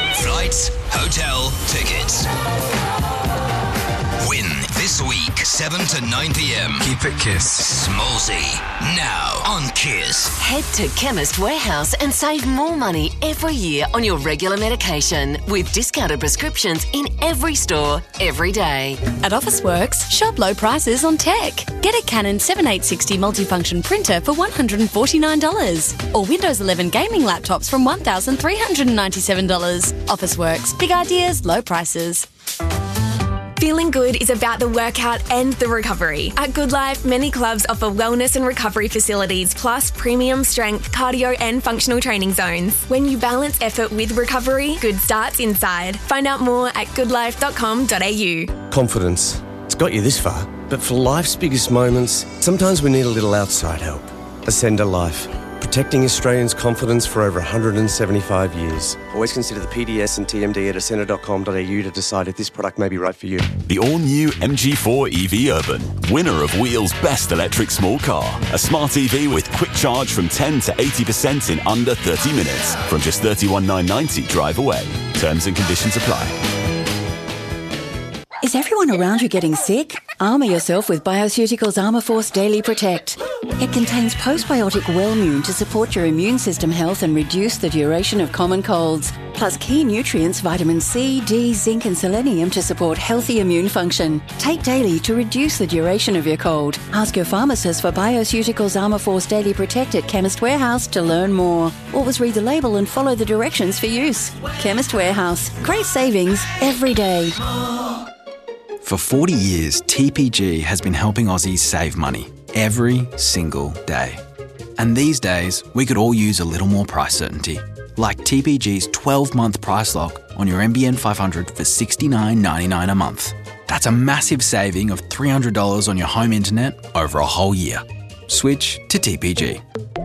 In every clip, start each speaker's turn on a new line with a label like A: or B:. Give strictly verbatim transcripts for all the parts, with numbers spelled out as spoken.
A: Flights, hotel, tickets. Win this week, seven to nine p.m.
B: Keep it Kiss.
A: Smallsy, now on Kiss.
C: Head to Chemist Warehouse and save more money every year on your regular medication with discounted prescriptions in every store, every day.
D: At Officeworks, shop low prices on tech. Get a Canon seventy-eight sixty multifunction printer for one hundred forty-nine dollars or Windows eleven gaming laptops from one thousand three hundred ninety-seven dollars. Officeworks, big ideas, low prices.
E: Feeling good is about the workout and the recovery. At Good Life, many clubs offer wellness and recovery facilities, plus premium strength, cardio and functional training zones. When you balance effort with recovery, good starts inside. Find out more at good life dot com dot a u.
F: Confidence. It's got you this far, but for life's biggest moments, sometimes we need a little outside help. Ascender Life. Protecting Australians' confidence for over one hundred seventy-five years. Always consider the P D S and T M D at ascender dot com dot a u to decide if this product may be right for you.
G: The all-new M G four E V Urban, winner of Wheel's Best Electric Small Car. A smart E V with quick charge from ten to eighty percent in under thirty minutes. From just thirty-one thousand nine hundred ninety drive away. Terms and conditions apply.
H: Is everyone around you getting sick? Armour yourself with Bioceuticals Armourforce Daily Protect. It contains postbiotic Wellmune to support your immune system health and reduce the duration of common colds. Plus key nutrients vitamin C, D, zinc and selenium to support healthy immune function. Take daily to reduce the duration of your cold. Ask your pharmacist for Bioceuticals Armourforce Daily Protect at Chemist Warehouse to learn more. Always read the label and follow the directions for use. Chemist Warehouse. Great savings every day.
B: For forty years, T P G has been helping Aussies save money every single day. And these days, we could all use a little more price certainty. Like T P G's twelve-month price lock on your N B N five hundred for sixty-nine ninety-nine a month. That's a massive saving of three hundred dollars on your home internet over a whole year. Switch to T P G.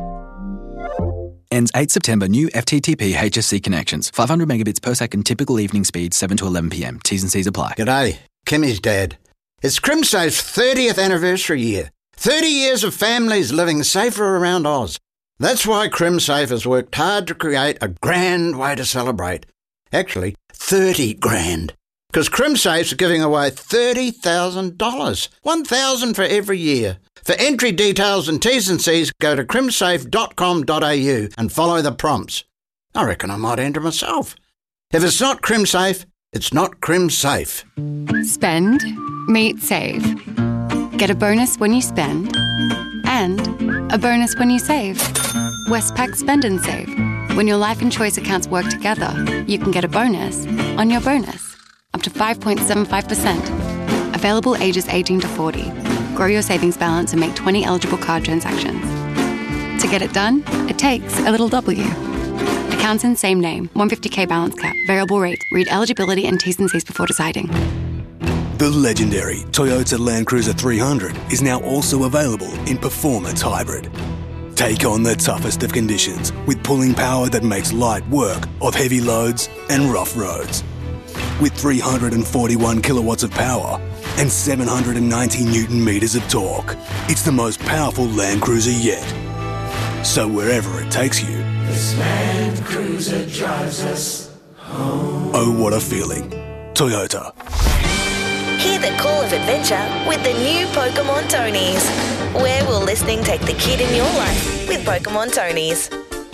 B: Ends eighth September. New F T T P H S C connections. five hundred megabits per second. Typical evening speed seven to eleven p.m. T's and C's apply.
I: G'day. Kimmy's dad. It's CrimSafe's thirtieth anniversary year. thirty years of families living safer around Oz. That's why CrimSafe has worked hard to create a grand way to celebrate. Actually, thirty grand. Because CrimSafe's giving away thirty thousand dollars. one thousand dollars for every year. For entry details and T's and C's, go to crimsafe dot com dot a u and follow the prompts. I reckon I might enter myself. If it's not CrimSafe, it's not CrimSafe.
J: Spend, meet, save. Get a bonus when you spend and a bonus when you save. Westpac Spend and Save. When your life and choice accounts work together, you can get a bonus on your bonus. Up to five point seven five percent. Available ages eighteen to forty. Grow your savings balance and make twenty eligible card transactions. To get it done, it takes a little W. Accounts in same name. one hundred fifty thousand balance cap. Variable rate. Read eligibility and T's and C's before deciding.
K: The legendary Toyota Land Cruiser three hundred is now also available in Performance Hybrid. Take on the toughest of conditions with pulling power that makes light work of heavy loads and rough roads. With three hundred forty-one kilowatts of power and seven hundred ninety newton meters of torque, it's the most powerful Land Cruiser yet. So wherever it takes you,
L: this Land Cruiser drives us home.
K: Oh, what a feeling. Toyota.
M: Hear the call of adventure with the new Pokemon Tonies. Where will listening take the kid in your life with Pokemon Tonies?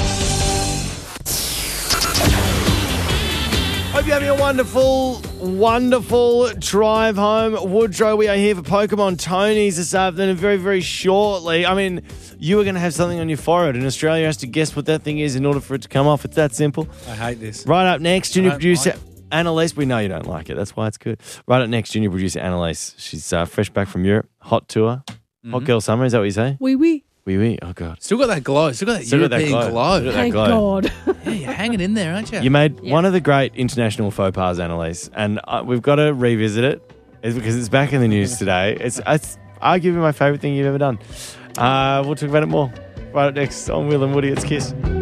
N: Hope you're having a wonderful, wonderful drive home. Woodrow, we are here for Pokemon Tonies this afternoon very, very shortly. I mean, you are going to have something on your forehead and Australia has to guess what that thing is in order for it to come off. It's that simple.
O: I hate this.
N: Right up next, junior producer
O: like
N: Annalise. We know you don't like it. That's why it's good. Right up next, junior producer Annalise. She's uh, fresh back from Europe. Hot tour. Mm-hmm. Hot girl summer. Is that what you say?
P: Oui, oui.
N: Oui, oui. Oh, God.
O: Still got that glow. Still got that
N: Still
O: European
N: got that glow.
O: glow.
N: Still got that
P: Thank
N: glow.
P: God.
O: Yeah, you're hanging in there, aren't you?
N: You made
P: Yeah.
N: one of the great international faux pas, Annalise, and uh, we've got to revisit it. It's because it's back in the news today. It's, it's arguably my favourite thing you've ever done. Uh, we'll talk about it more right up next on Will and Woody. It's Kiss.